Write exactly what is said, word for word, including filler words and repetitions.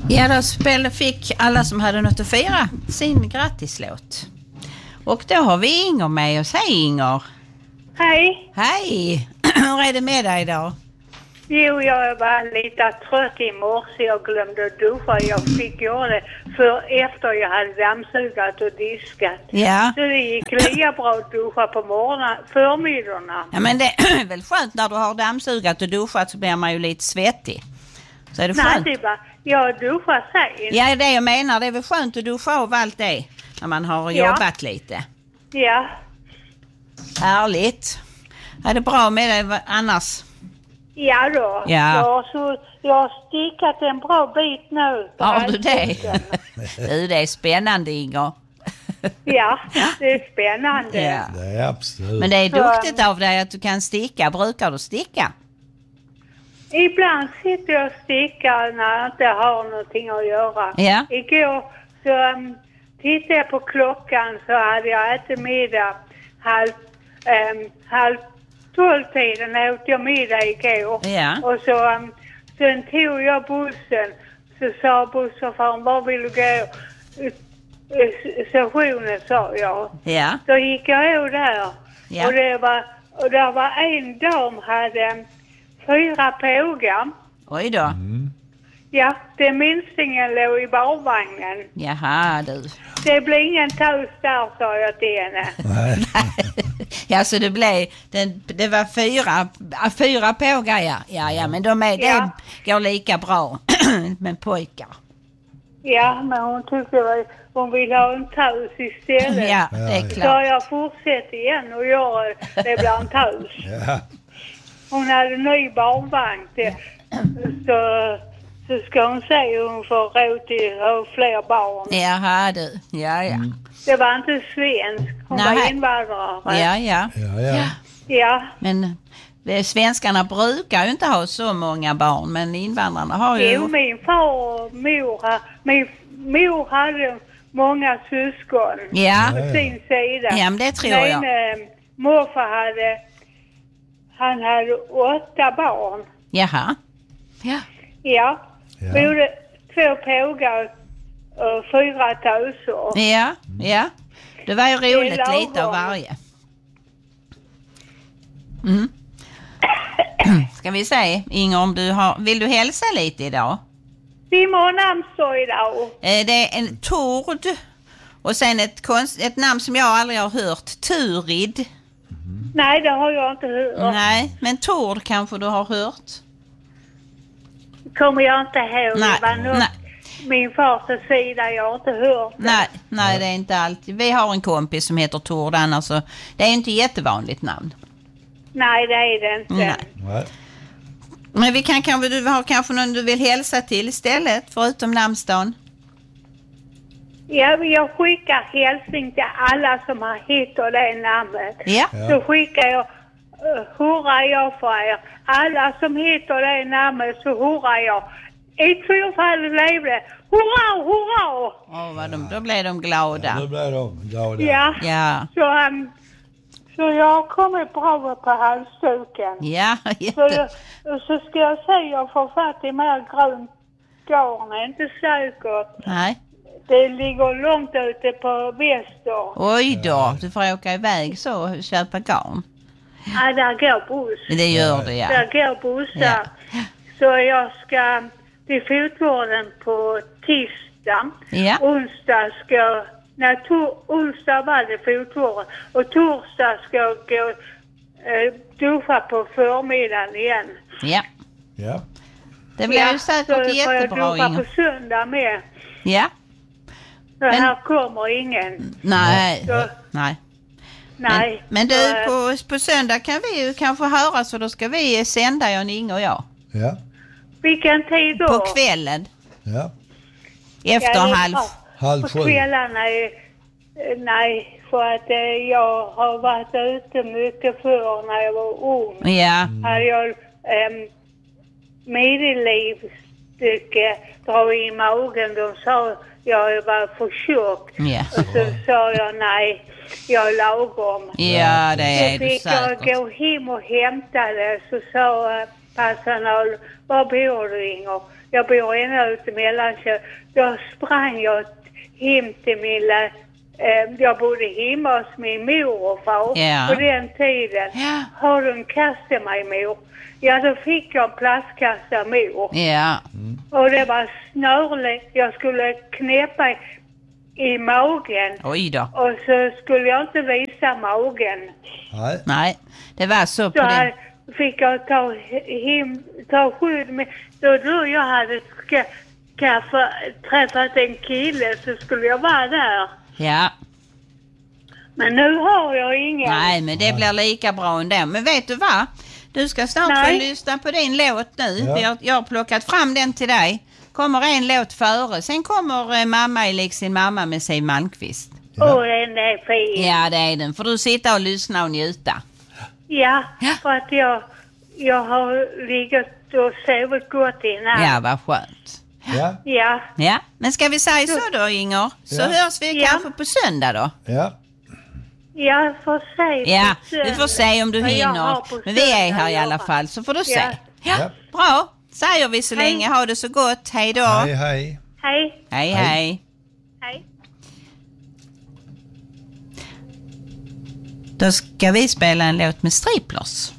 Ja, då spel fick alla som hade något att fira sin grattislåt. Och då har vi Inger med oss. Hej Inger! Hej! Hej! Hur är det med dig idag? Jo, jag var lite trött i morse. Jag glömde att duscha. Jag fick göra det för efter jag hade dammsugat och diskat. Ja. Så det gick lika bra att duscha på morgonen, förmiddagarna. Ja, men det är väl skönt när du har dammsugat och duschat så blir man ju lite svettig. Så är det skönt. Nej, det var, jag duschade sen. Ja, det är det jag menar. Det är väl skönt att duscha av allt det när man har Ja. jobbat lite. Ja. Härligt. Är det bra med dig annars? Ja då. Ja. Ja, så jag har stickat en bra bit nu. Har du det? Du, det är spännande, Inger. Ja, det är spännande. Ja. Det är absolut. Men det är Så, duktigt av dig att du kan sticka. Brukar du sticka? Ibland sitter jag och stickar när jag inte har någonting att göra. Ja. Igår så um, tittade jag på klockan så hade jag ätit middag halv, um, halv tolv tiden åt jag middag igår. Ja. Och så um, sen tog jag bussen så sa busschauffören, var vill du gå? Stationen sa jag. Ja. Så gick jag över där. Ja. Och det var, och där var en dam hade fyra pågar. Oj då. Ja, det minstingen låg i barvagnen. Jaha, du. Det blir ingen toast där, sa jag till henne. Nej. Ja, så det blev... Det, det var fyra, fyra pågar, ja. Ja, ja, men de är, Ja. det går lika bra med pojkar. Ja, men hon tyckte att hon ville ha en toast istället. Ja, det är Så klart. jag fortsätter igen och gör det blir en toast. Ja. Hon hade ny barnvagn till, så, så ska hon se hur hon får råd till att ha fler barn. Jaha, du. Ja, ja. Det var inte svensk, hon Nej. var invandrare. Ja, ja. Ja, ja. Ja, Men det, svenskarna brukar ju inte ha så många barn, men invandrarna har ju... jo, min far och mor, ha- min mor hade många syskon Ja, på sin sida. ja, men det tror jag. Men eh, morfar hade, han hade åtta barn. Jaha. Ja. Ja, Ja. både två pågar och fyra töser. Ja, ja. Det var ju roligt lagom. lite av varje. Mm. Ska vi se, Inger, om du har... Vill du hälsa lite idag? Vem har namnsdag idag? Eh, det är en Tord och sen ett, konst, ett namn som jag aldrig har hört. Turid. Nej, det har jag inte hört. Nej, men Tord kanske du har hört? Kommer jag inte ihåg. Nej, Det var något, nej. min fars sida, jag har inte hört det. Nej, nej, det är inte alltid. Vi har en kompis som heter Tord annars, så det är inte jättevanligt namn. Nej, det är det inte. Nej. Nej. Men vi kan kanske, du har kanske någon du vill hälsa till istället, förutom namnsdagen? Ja, jag skickar hälsning till alla som har hittat det namnet. Ja. Ja. Så skickar jag, uh, hurrar jag för er. Alla som hittar det namnet så hurrar jag. I två fall levde. Hurra, hurra! Åh, vad de, då blev de glada. Nu blir de glada. Ja, Ja, så, um, så jag har kommit bra på halsduken. ja, Så, jätte. jag, så ska jag säga jag får fatt i mer grönt garn. Det är inte säkert. Nej. Det ligger långt ute på väster. Oj då, du får åka iväg så och köpa garn. Ja, där går buss. Det gör det, ja. Där går bussar. Ja. Så jag ska till fotvården på tisdag. Ja. Onsdag ska... Nej, to, onsdag var det fotvården. Och torsdag ska jag gå eh, duscha på förmiddagen igen. Ja, Ja. det blir ju säkert så får jag jättebra, duscha Inger. på söndag med. Ja, Så Men- här kommer ingen. nej, Så, nej. nej. Men, men Så, du, eh, på, på söndag kan vi ju kanske höra, så då ska vi sända, Jan, Inger och jag. Ja. vilken tid då? På kvällen, Ja. efter Ja, det är halv... bra. Halv På sju. kvällarna är, eh, nej, för att eh, jag har varit ute mycket förr när jag var ung. Ja, Hade jag um, medelivstycke dra i magen, de sa jag var för tjock. ja. Och så sa jag nej, jag är lagom. Ja, det är Så du fick jag säkert. gå hem och hämta det, så sa personal. Var bor du, Inger? Jag bor ända ute i Mellansjö. Då sprang jag hem till min... Eh, jag bodde hemma hos min mor och far Ja. på den tiden. Ja. Har du en kass till mig, mor? Ja, då fick jag en plastkasse av mor. Ja. Och det var snörligt. Jag skulle knäppa i, i magen. Oj då. Och så skulle jag inte visa magen. Nej. Nej, det var så på Så den. här fick jag ta, hem, ta skydd med. Då då jag hade ska, kaffe, träffat en kille så skulle jag vara där. Ja. Men nu har jag ingen. Nej, men det blir lika bra ändå. Men vet du vad? Du ska snart Nej. få lyssna på din låt nu. Ja. Jag, jag har plockat fram den till dig. Kommer en låt före. Sen kommer eh, mamma i lik sin mamma med Siw Malmkvist. Åh, oh, den är fin. Ja, det är den. Får du sitta och lyssna och njuta. Ja, Ja. för att jag, jag har legat och sovit gott i natt. Ja, vad skönt. Ja. Ja. Ja, men ska vi säga så då, Inger? Så Ja. hörs vi Ja. kanske på söndag då. Ja. Jag får se. Ja, på du får söndag se om du vad jag hinner. har på Men vi är söndag här i att alla göra. fall, så får du se. Ja. Ja, Ja. bra. Säger vi så Hej. länge. Ha det så gott. Hej då. Hej, hej. Hej. Hej, Hej. hej. Hej. Då ska vi spela en låt med Striplers.